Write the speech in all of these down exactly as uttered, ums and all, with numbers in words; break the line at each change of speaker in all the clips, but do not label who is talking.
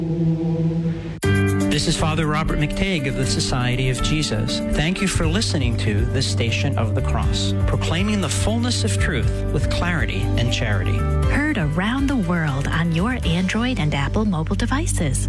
This is Father Robert McTague of the Society of Jesus. Thank you for listening to The Station of the Cross, proclaiming the fullness of truth with clarity and charity.
Heard around the world on your Android and Apple mobile devices.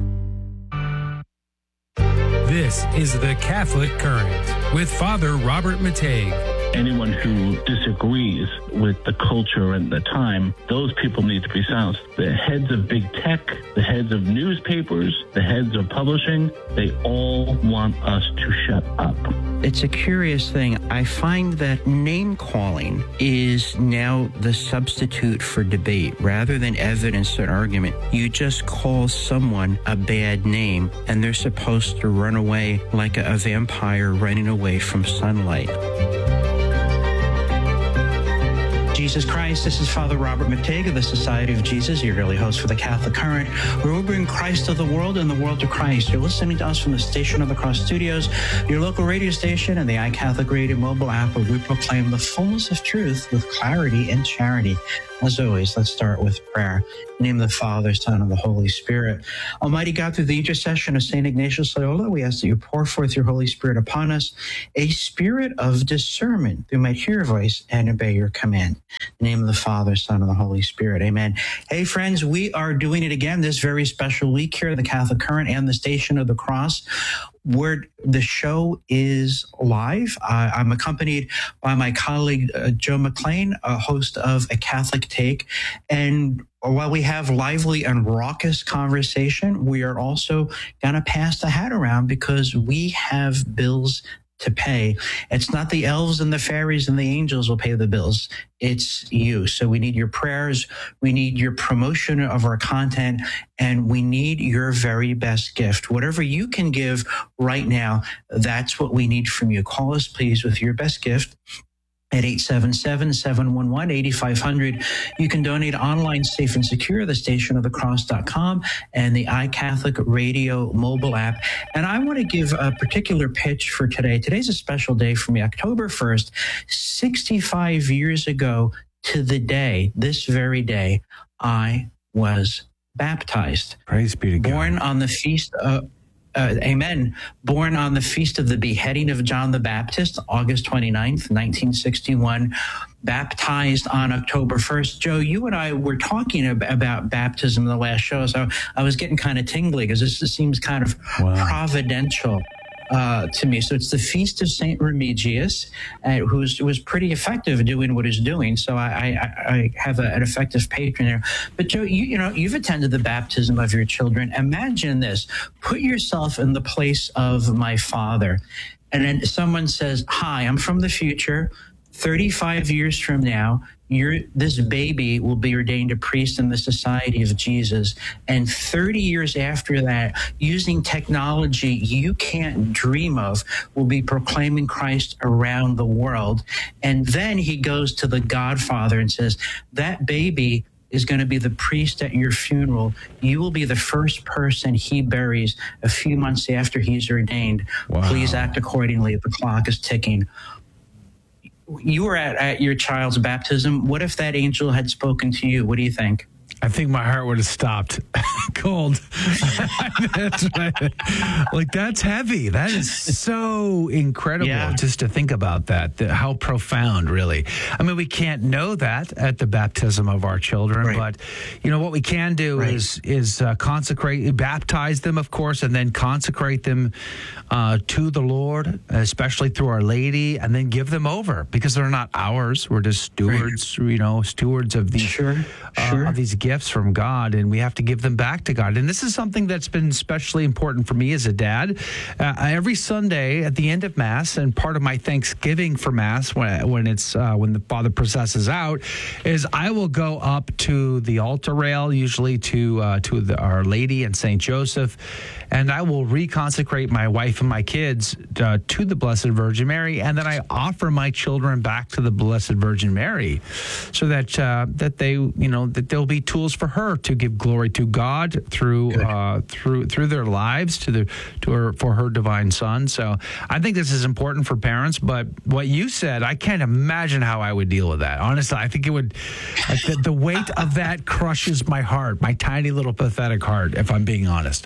This is The Catholic Current with Father Robert McTague.
Anyone who disagrees with the culture and the time, those people need to be silenced. The heads of big tech, the heads of newspapers, the heads of publishing, they all want us to shut up.
It's a curious thing. I find that name calling is now the substitute for debate. Rather than evidence and argument, you just call someone a bad name and they're supposed to run away like a, a vampire running away from sunlight. Jesus Christ, this is Father Robert McTague of the Society of Jesus, your daily host for the Catholic Current, where we bring Christ to the world and the world to Christ. You're listening to us from the Station of the Cross studios, your local radio station, and the iCatholic Radio mobile app, where we proclaim the fullness of truth with clarity and charity. As always, let's start with prayer. In the name of the Father, Son, and the Holy Spirit. Almighty God, through the intercession of Saint Ignatius Loyola, we ask that you pour forth your Holy Spirit upon us, a spirit of discernment, that we might hear your voice and obey your command. In the name of the Father, Son, and the Holy Spirit. Amen. Hey, friends, we are doing it again this very special week here at the Catholic Current and the Station of the Cross, where the show is live. Uh, I'm accompanied by my colleague, uh, Joe McLean, a host of A Catholic Take. And while we have lively and raucous conversation, we are also going to pass the hat around because we have bills to pay. It's not the elves and the fairies and the angels will pay the bills. It's you. So we need your prayers. We need your promotion of our content, and we need your very best gift. Whatever you can give right now, that's what we need from you. Call us, please, with your best gift at eight seven seven, seven one one, eight five zero zero. You can donate online, safe and secure, the station of the cross dot com and the iCatholic Radio mobile app. And I want to give a particular pitch for today. Today's a special day for me. October first, sixty-five years ago to the day, this very day, I was baptized.
Praise be to God.
Born on the feast of... Uh, amen. Born on the feast of the beheading of John the Baptist, August twenty-ninth, nineteen sixty-one, baptized on October first. Joe, you and I were talking ab- about baptism in the last show, so I was getting kind of tingly because this, this seems kind of wow. providential uh, to me. So it's the feast of Saint Remigius, uh, who's was pretty effective at doing what he's doing. So I, I, I have a, an effective patron there. But Joe, you, you know, you've attended the baptism of your children. Imagine this. Put yourself in the place of my father. And then someone says, hi, I'm from the future. thirty-five years from now, you're, this baby will be ordained a priest in the Society of Jesus. And thirty years after that, using technology you can't dream of, will be proclaiming Christ around the world. And then he goes to the Godfather and says, that baby is going to be the priest at your funeral. You will be the first person he buries a few months after he's ordained. Wow. Please act accordingly. The clock is ticking. You were at, at your child's baptism. What if that angel had spoken to you? What do you think?
I think my heart would have stopped cold. That's right. Like, that's heavy. That is so incredible yeah. just to think about that, that. How profound, really. I mean, we can't know that at the baptism of our children, right. but, you know, what we can do right. is is uh, consecrate, baptize them, of course, and then consecrate them uh, to the Lord, especially through Our Lady, and then give them over because they're not ours. We're just stewards, right. you know, stewards of these,
sure.
Uh,
sure.
of these gifts from God, and we have to give them back to God. And this is something that's been especially important for me as a dad. Uh, every Sunday at the end of Mass, and part of my Thanksgiving for Mass, when when it's uh, when the Father processes out, is I will go up to the altar rail, usually to uh, to the, Our Lady and Saint Joseph, and I will reconsecrate my wife and my kids uh, to the Blessed Virgin Mary, and then I offer my children back to the Blessed Virgin Mary, so that uh, that they you know that they'll be tools tools for her to give glory to God through uh, through through their lives to the to her for her divine Son. So I think this is important for parents. But what you said, I can't imagine how I would deal with that. Honestly, I think it would. Like the, the weight of that crushes my heart, my tiny little pathetic heart. If I'm being honest.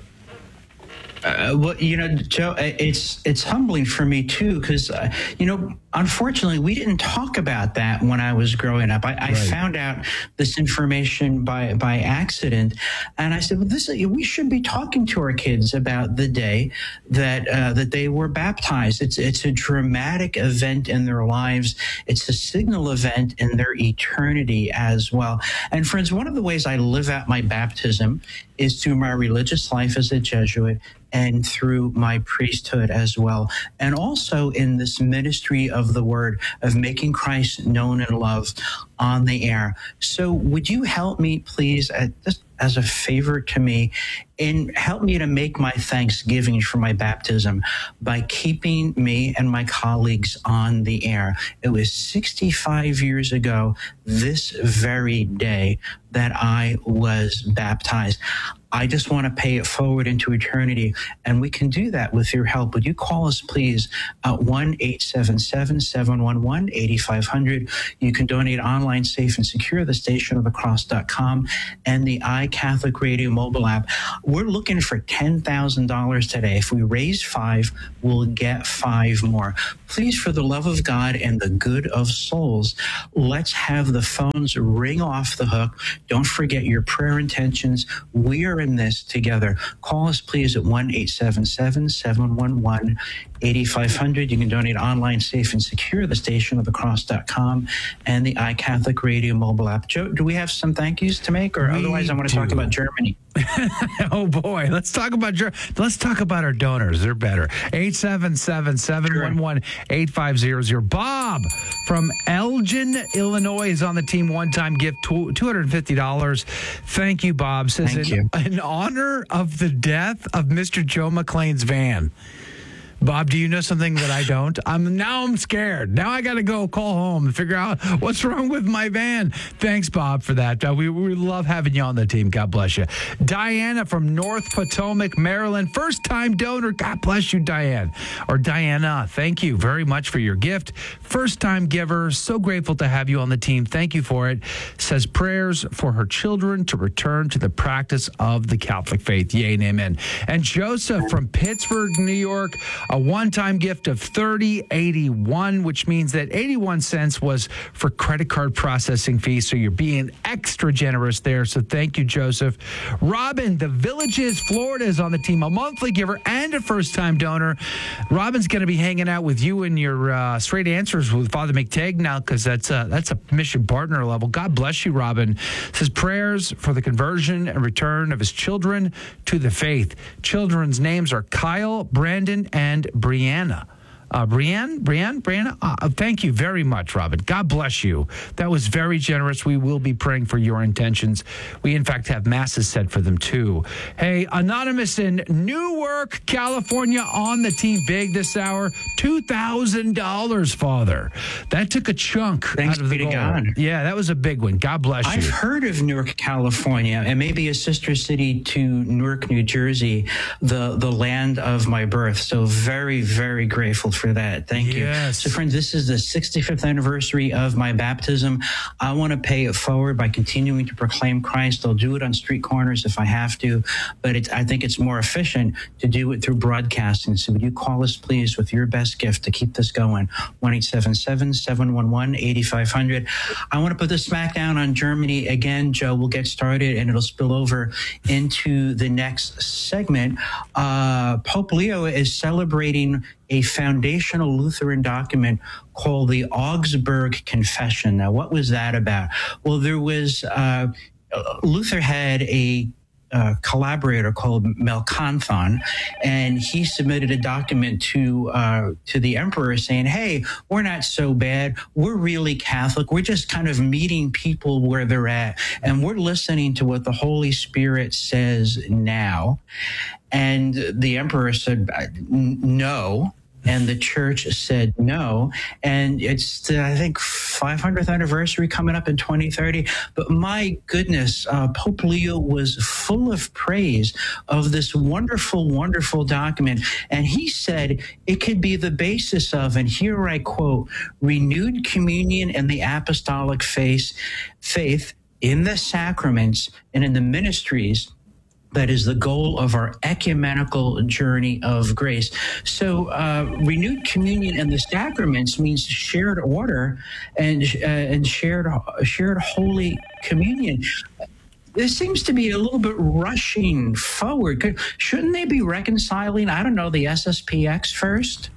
Uh, well, you know, Joe, it's it's humbling for me too, because uh, you know, unfortunately, we didn't talk about that when I was growing up. I, I right. found out this information by by accident, and I said, "Well, this we should be talking to our kids about the day that uh, that they were baptized. It's it's a dramatic event in their lives. It's a signal event in their eternity as well." And friends, one of the ways I live out my baptism is through my religious life as a Jesuit and through my priesthood as well. And also in this ministry of the word, of making Christ known and loved on the air. So would you help me, please, uh, just as a favor to me, and help me to make my thanksgiving for my baptism by keeping me and my colleagues on the air. It was sixty-five years ago this very day that I was baptized. I just want to pay it forward into eternity, and we can do that with your help. Would you call us, please, at one eight seven seven, seven one one, eight five zero zero. You can donate online, safe and secure, the station of the cross dot com and the iCatholic Radio mobile app. We're looking for ten thousand dollars today. If we raise five, we'll get five more. Please, for the love of God and the good of souls, let's have the phones ring off the hook. Don't forget your prayer intentions. We are in this together. Call us, please, at one eight seven seven, seven one one, eight five zero zero. You can donate online, safe and secure, the station of the cross dot com and the iCatholic Radio mobile app. Joe, do we have some thank yous to make, or we otherwise I want to do. talk about Germany?
Oh boy, let's talk about let's talk about our donors. They're better. eight seven seven, seven one one, eight five zero zero. Bob from Elgin, Illinois is on the team. One-time gift, two hundred fifty dollars. Thank you, Bob. Says
Thank
in,
you.
in honor of the death of Mister Joe McLean's van. Bob, do you know something that I don't? I'm now I'm scared. Now I got to go call home and figure out what's wrong with my van. Thanks, Bob, for that. Uh, we, we love having you on the team. God bless you. Diana from North Potomac, Maryland. First-time donor. God bless you, Diane. Or Diana, thank you very much for your gift. First-time giver. So grateful to have you on the team. Thank you for it. Says prayers for her children to return to the practice of the Catholic faith. Yay and amen. And Joseph from Pittsburgh, New York. A one-time gift of thirty eighty-one, which means that eighty-one cents was for credit card processing fees. So you're being extra generous there. So thank you, Joseph. Robin, the Villages, Florida is on the team, a monthly giver and a first-time donor. Robin's going to be hanging out with you and your uh, straight answers with Father McTagg now, because that's a, that's a mission partner level. God bless you, Robin. Says prayers for the conversion and return of his children to the faith. Children's names are Kyle, Brandon, and Brianna. Uh, Brianne, Brianne, Brianna, uh, thank you very much, Robin. God bless you. That was very generous. We will be praying for your intentions. We, in fact, have masses set for them, too. Hey, Anonymous in Newark, California, on the team big this hour. two thousand dollars, Father. That took a chunk
Thanks
out of the
be
goal.
to God.
Yeah, that was a big one. God bless you.
I've heard of Newark, California, and maybe a sister city to Newark, New Jersey, the, the land of my birth. So very, very grateful for that. Thank
yes.
you. So, friends, this is the sixty-fifth anniversary of my baptism. I want to pay it forward by continuing to proclaim Christ. I'll do it on street corners if I have to, but it's, I think it's more efficient to do it through broadcasting. So would you call us, please, with your best gift to keep this going? one eight seven seven, seven one one, eight five zero zero. I want to put the smackdown on Germany again. Joe, we'll get started, and it'll spill over into the next segment. Uh, Pope Leo is celebrating a foundational Lutheran document called the Augsburg Confession. Now, what was that about? Well, there was, uh, Luther had a uh, collaborator called Melanchthon, and he submitted a document to uh, to the emperor saying, hey, we're not so bad. We're really Catholic. We're just kind of meeting people where they're at, and we're listening to what the Holy Spirit says now. And the emperor said, no. and the church said no. And it's the, I think, five hundredth anniversary coming up in twenty thirty. But my goodness, uh, Pope Leo was full of praise of this wonderful, wonderful document. And he said it could be the basis of, and here I quote, renewed communion and the apostolic faith, faith in the sacraments and in the ministries. That is the goal of our ecumenical journey of grace. So uh, renewed communion and the sacraments means shared order and uh, and shared shared holy communion. This seems to be a little bit rushing forward. Shouldn't they be reconciling, I don't know, the S S P X first?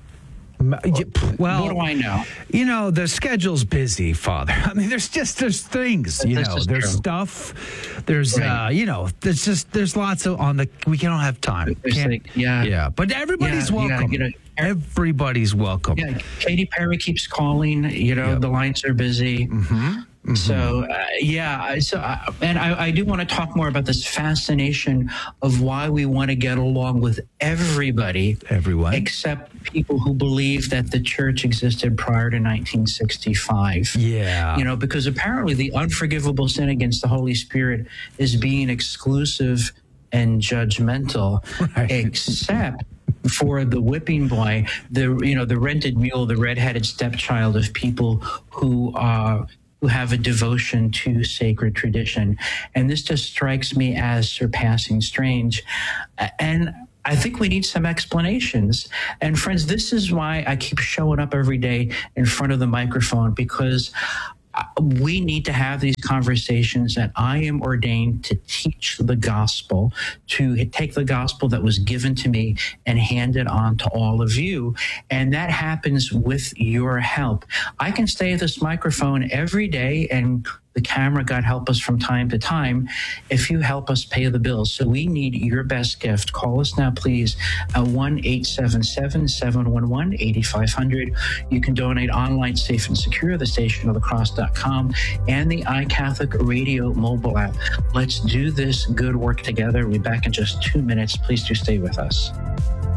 Well,
what do I know?
You know, the schedule's busy, Father. I mean, there's just there's things. You
This
know,
is
there's
true.
stuff. There's
Right.
uh, you know, there's just there's lots of on the. We don't have time.
There's
Can't-
like, yeah.
yeah. But everybody's
Yeah, you gotta
welcome.
get a-
Everybody's welcome.
Yeah, Katy Perry keeps calling. You know,
Yep.
the lines are busy.
Mm-hmm.
So uh, yeah, I- so uh, and I, I do want to talk more about this fascination of why we want to get along with everybody,
Everyone.
except people who believe that the church existed prior to nineteen sixty-five.
Yeah.
You know, because apparently the unforgivable sin against the Holy Spirit is being exclusive and judgmental,
Right.
except for the whipping boy, the you know the rented mule, the redheaded stepchild of people who uh, who have a devotion to sacred tradition, and this just strikes me as surpassing strange, and I think we need some explanations. And friends, this is why I keep showing up every day in front of the microphone, because we need to have these conversations, and I am ordained to teach the gospel, to take the gospel that was given to me and hand it on to all of you. And that happens with your help. I can stay at this microphone every day, and the camera, God help us from time to time, if you help us pay the bills. So we need your best gift. Call us now, please, at one eight seven seven, seven one one, eight five zero zero. You can donate online, safe and secure, the station of the cross dot com and the iCatholic Radio mobile app. Let's do this good work together. We'll be back in just two minutes. Please do stay with us.